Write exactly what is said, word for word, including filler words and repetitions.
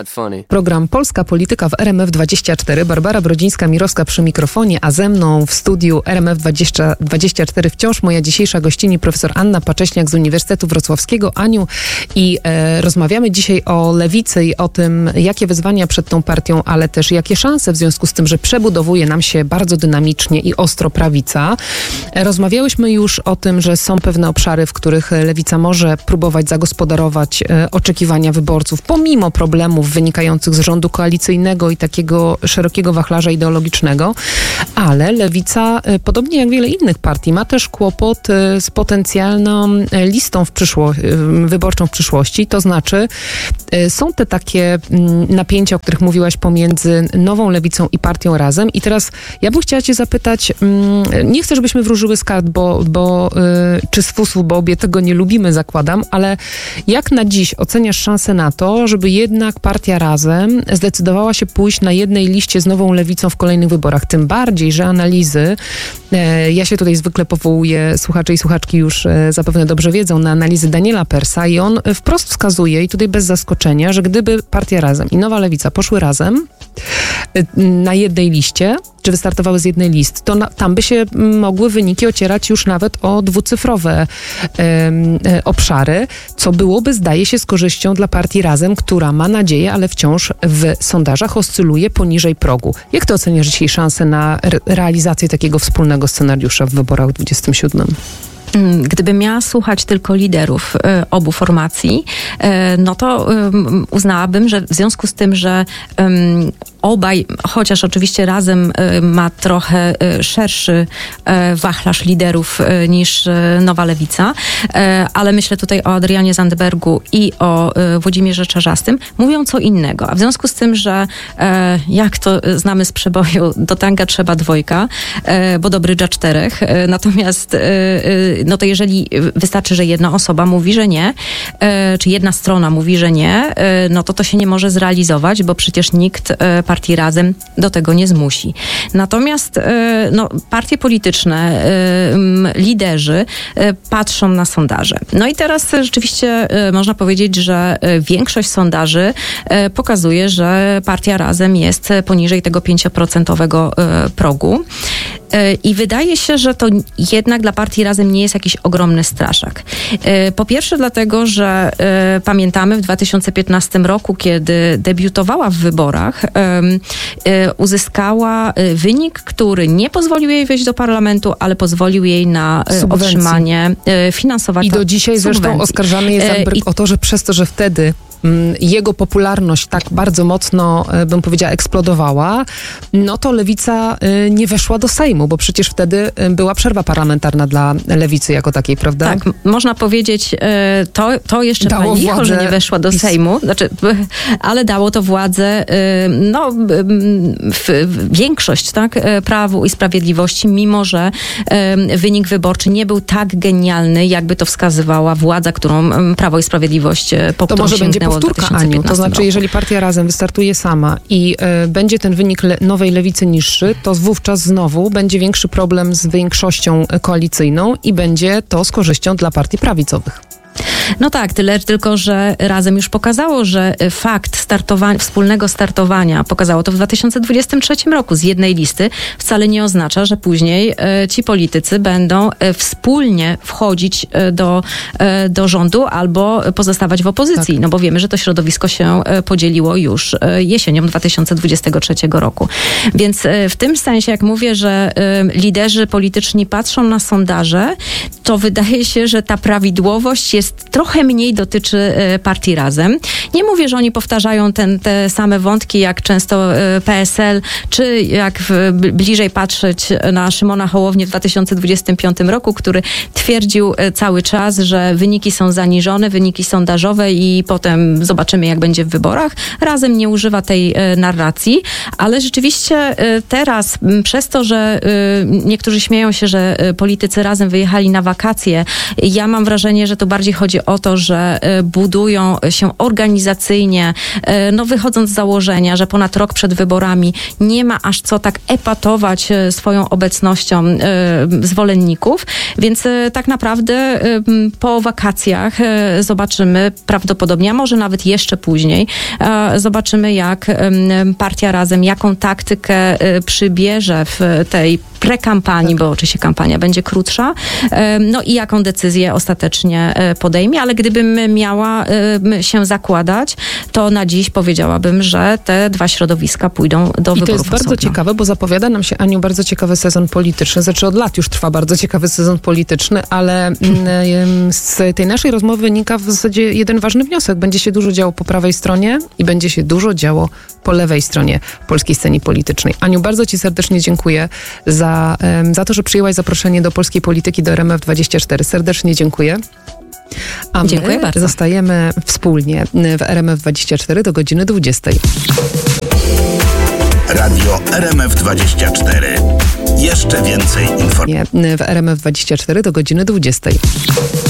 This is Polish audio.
Program Polska Polityka w R M F dwadzieścia cztery. Barbara Brodzińska-Mirowska przy mikrofonie, a ze mną w studiu R M F dwadzieścia cztery wciąż moja dzisiejsza gościni profesor Anna Pacześniak z Uniwersytetu Wrocławskiego. Aniu, i e, rozmawiamy dzisiaj o lewicy i o tym, jakie wyzwania przed tą partią, ale też jakie szanse w związku z tym, że przebudowuje nam się bardzo dynamicznie i ostro prawica. E, rozmawiałyśmy już o tym, że są pewne obszary, w których lewica może próbować zagospodarować e, oczekiwania wyborców, pomimo problemów wynikających z rządu koalicyjnego i takiego szerokiego wachlarza ideologicznego, ale lewica, e, podobnie jak wiele innych partii, ma też kłopot e, z potencjalną e, listą w przyszło- e, wyborczą w przyszłości. To znaczy, e, są te takie m, napięcia, o których mówiłaś, pomiędzy Nową Lewicą i partią Razem. I teraz ja bym chciała cię zapytać, m, nie chcę, żebyśmy wróżyły z kart, bo, bo e, czy z fusów, bo obie tego nie lubimy, zakładam, ale jak na dziś oceniasz szansę na to, żeby jednak partia Razem zdecydowała się pójść na jednej liście z Nową Lewicą w kolejnych wyborach? Tym bardziej, że analizy, e, ja się tutaj zwykle powołuję, słuchacze i słuchaczki już e, zapewne dobrze wiedzą, na analizy Daniela Persa i on wprost wskazuje, i tutaj bez zaskoczenia, że gdyby partia Razem i Nowa Lewica poszły razem e, na jednej liście, czy wystartowały z jednej listy, to na, tam by się mogły wyniki ocierać już nawet o dwucyfrowe e, e, obszary, co byłoby, zdaje się, z korzyścią dla partii Razem, która ma nadzieję, ale wciąż w sondażach oscyluje poniżej progu. Jak ty oceniasz dzisiaj szansę na re- realizację takiego wspólnego scenariusza w wyborach dwudziestym siódmym? Gdybym miała słuchać tylko liderów y, obu formacji, y, no to y, uznałabym, że w związku z tym, że y, obaj, chociaż oczywiście Razem y, ma trochę y, szerszy y, wachlarz liderów y, niż y, Nowa Lewica, y, ale myślę tutaj o Adrianie Zandbergu i o y, Włodzimierze Czarzastym, mówią co innego. A w związku z tym, że y, jak to znamy z przeboju, do tanga trzeba dwojga, y, bo dobry dża czterech, y, natomiast y, y, no to jeżeli wystarczy, że jedna osoba mówi, że nie, e, czy jedna strona mówi, że nie, e, no to to się nie może zrealizować, bo przecież nikt e, partii Razem do tego nie zmusi. Natomiast e, no, partie polityczne, e, liderzy e, patrzą na sondaże. No i teraz rzeczywiście e, można powiedzieć, że e, większość sondaży e, pokazuje, że partia Razem jest poniżej tego pięcioprocentowego e, progu. I wydaje się, że to jednak dla partii Razem nie jest jakiś ogromny straszak. Po pierwsze dlatego, że pamiętamy w dwa tysiące piętnastym roku, kiedy debiutowała w wyborach, uzyskała wynik, który nie pozwolił jej wejść do parlamentu, ale pozwolił jej na subwencji, otrzymanie finansowania. I do dzisiaj subwencji. Zresztą oskarżany jest Zandberg I... o to, że przez to, że wtedy jego popularność tak bardzo mocno, bym powiedziała, eksplodowała, no to Lewica nie weszła do Sejmu, bo przecież wtedy była przerwa parlamentarna dla Lewicy jako takiej, prawda? Tak, można powiedzieć, to, to jeszcze dało licho, władzę, że nie weszła do Sejmu, znaczy, ale dało to władzę, no, w, w większość, tak, Prawu i Sprawiedliwości, mimo że wynik wyborczy nie był tak genialny, jakby to wskazywała władza, którą Prawo i Sprawiedliwość po to może będzie powtórka, Aniu. To znaczy, roku. jeżeli partia Razem wystartuje sama i y, będzie ten wynik le- Nowej Lewicy niższy, to wówczas znowu będzie większy problem z większością koalicyjną i będzie to z korzyścią dla partii prawicowych. No tak, tyle tylko, że Razem już pokazało, że fakt startowania, wspólnego startowania, pokazało to w dwa tysiące dwudziestym trzecim roku z jednej listy, wcale nie oznacza, że później e, ci politycy będą e, wspólnie wchodzić e, do, e, do rządu albo pozostawać w opozycji. Tak. No bo wiemy, że to środowisko się e, podzieliło już e, jesienią dwa tysiące dwudziestego trzeciego roku. Więc e, w tym sensie, jak mówię, że e, liderzy polityczni patrzą na sondaże, to wydaje się, że ta prawidłowość jest trochę mniej dotyczy e, partii Razem. Nie mówię, że oni powtarzają ten, te same wątki, jak często e, P S L, czy jak w, bliżej patrzeć na Szymona Hołownię w dwa tysiące dwudziestym piątym roku, który twierdził e, cały czas, że wyniki są zaniżone, wyniki sondażowe i potem zobaczymy, jak będzie w wyborach. Razem nie używa tej e, narracji, ale rzeczywiście e, teraz m, przez to, że e, niektórzy śmieją się, że e, politycy Razem wyjechali na wakacje, ja mam wrażenie, że to bardziej chodzi o to, że budują się organizacje organizacyjnie, no wychodząc z założenia, że ponad rok przed wyborami nie ma aż co tak epatować swoją obecnością zwolenników, więc tak naprawdę po wakacjach zobaczymy prawdopodobnie, a może nawet jeszcze później, zobaczymy jak partia Razem, jaką taktykę przybierze w tej prekampanii, bo oczywiście kampania będzie krótsza, no i jaką decyzję ostatecznie podejmie, ale gdybym miała się zakładać, to na dziś powiedziałabym, że te dwa środowiska pójdą do wyborów. I to jest bardzo osobno. ciekawe, bo zapowiada nam się, Aniu, bardzo ciekawy sezon polityczny. Znaczy od lat już trwa bardzo ciekawy sezon polityczny, ale z tej naszej rozmowy wynika w zasadzie jeden ważny wniosek. Będzie się dużo działo po prawej stronie i będzie się dużo działo po lewej stronie polskiej sceny politycznej. Aniu, bardzo ci serdecznie dziękuję za, za to, że przyjęłaś zaproszenie do Polskiej Polityki, do R M F dwadzieścia cztery. Serdecznie dziękuję. A my dziękuję bardzo. Zostajemy wspólnie w R M F dwadzieścia cztery do godziny dwudziestej. Radio R M F dwadzieścia cztery. Jeszcze więcej informacji. W R M F dwadzieścia cztery do godziny dwudziestej.